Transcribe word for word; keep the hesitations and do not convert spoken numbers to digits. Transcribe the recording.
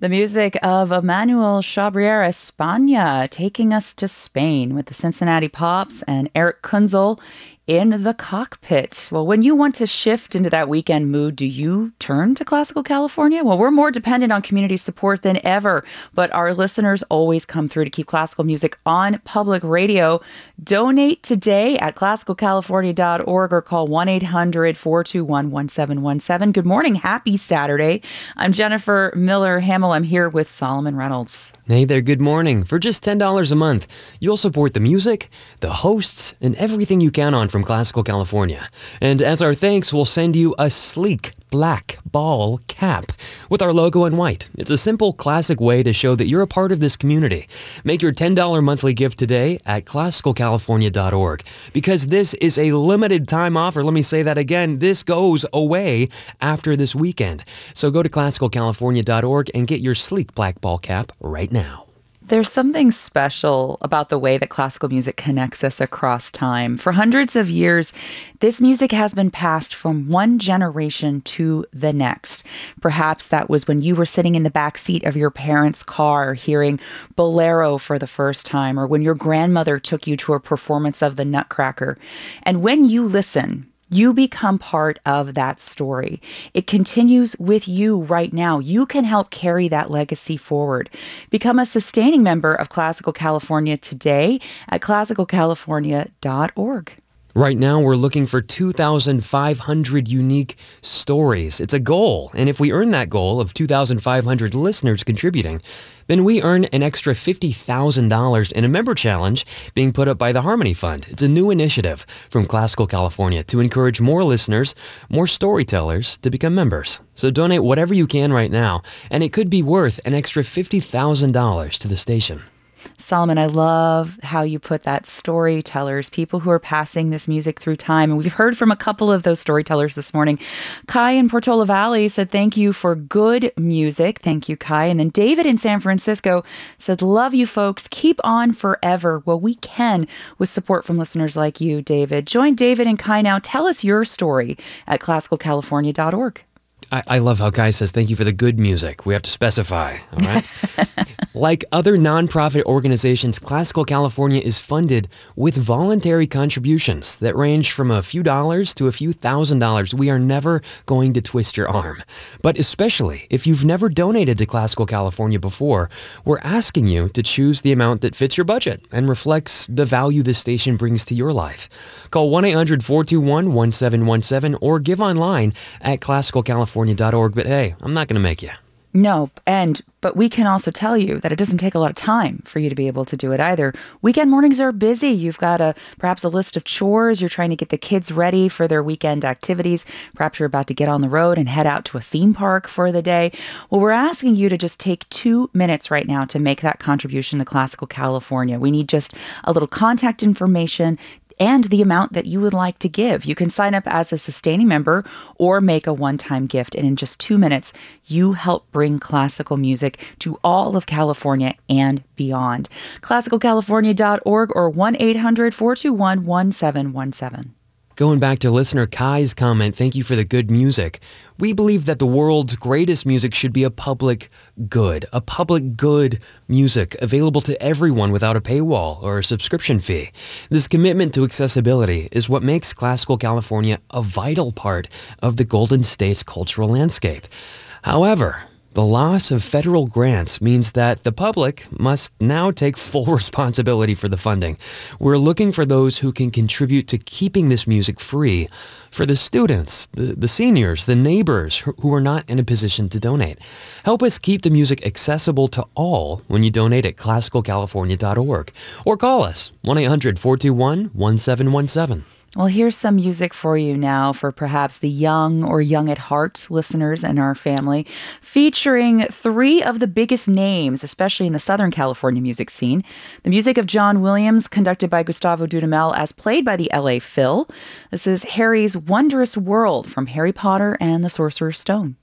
The music of Emmanuel Chabrier España taking us to Spain with the Cincinnati Pops and Eric Kunzel in the cockpit. Well, when you want to shift into that weekend mood, do you turn to Classical California? Well, we're more dependent on community support than ever, but our listeners always come through to keep classical music on public radio. Donate today at classical california dot org or call one eight hundred four two one one seven one seven. Good morning. Happy Saturday. I'm Jennifer Miller Hamill. I'm here with Solomon Reynolds. Hey there, good morning. For just ten dollars a month, you'll support the music, the hosts, and everything you count on from Classical California. And as our thanks, we'll send you a sleek black ball cap with our logo in white. It's a simple, classic way to show that you're a part of this community. Make your ten dollars monthly gift today at classical california dot org because this is a limited time offer. Let me say that again. This goes away after this weekend. So go to classical california dot org and get your sleek black ball cap right now. There's something special about the way that classical music connects us across time. For hundreds of years, this music has been passed from one generation to the next. Perhaps that was when you were sitting in the back seat of your parents' car hearing Bolero for the first time, or when your grandmother took you to a performance of the Nutcracker. And when you listen, you become part of that story. It continues with you right now. You can help carry that legacy forward. Become a sustaining member of Classical California today at classical california dot org. Right now, we're looking for two thousand five hundred unique stories. It's a goal, and if we earn that goal of two thousand five hundred listeners contributing, then we earn an extra fifty thousand dollars in a member challenge being put up by the Harmony Fund. It's a new initiative from Classical California to encourage more listeners, more storytellers to become members. So donate whatever you can right now, and it could be worth an extra fifty thousand dollars to the station. Solomon, I love how you put that, storytellers, people who are passing this music through time. And we've heard from a couple of those storytellers this morning. Kai in Portola Valley said, thank you for good music. Thank you, Kai. And then David in San Francisco said, love you folks. Keep on forever. Well, we can with support from listeners like you, David. Join David and Kai now. Tell us your story at classical california dot org. I, I love how Kai says, thank you for the good music. We have to specify, all right? Like other nonprofit organizations, Classical California is funded with voluntary contributions that range from a few dollars to a few thousand dollars. We are never going to twist your arm. But especially if you've never donated to Classical California before, we're asking you to choose the amount that fits your budget and reflects the value this station brings to your life. Call one eight hundred four two one one seven one seven or give online at classical california dot org. But hey, I'm not going to make you. No, and but we can also tell you that it doesn't take a lot of time for you to be able to do it either. Weekend mornings are busy. You've got a perhaps a list of chores. You're trying to get the kids ready for their weekend activities. Perhaps you're about to get on the road and head out to a theme park for the day. Well, we're asking you to just take two minutes right now to make that contribution to Classical California. We need just a little contact information and the amount that you would like to give. You can sign up as a sustaining member or make a one-time gift. And in just two minutes, you help bring classical music to all of California and beyond. classical california dot org or one eight hundred four two one one seven one seven. Going back to listener Kai's comment, thank you for the good music. We believe that the world's greatest music should be a public good, a public good music available to everyone without a paywall or a subscription fee. This commitment to accessibility is what makes Classical California a vital part of the Golden State's cultural landscape. However, the loss of federal grants means that the public must now take full responsibility for the funding. We're looking for those who can contribute to keeping this music free for the students, the, the seniors, the neighbors who are not in a position to donate. Help us keep the music accessible to all when you donate at classical california dot org or call us one eight hundred four two one one seven one seven. Well, here's some music for you now for perhaps the young or young at heart listeners in our family, featuring three of the biggest names, especially in the Southern California music scene. The music of John Williams, conducted by Gustavo Dudamel, as played by the L A Phil. This is Harry's Wondrous World from Harry Potter and the Sorcerer's Stone.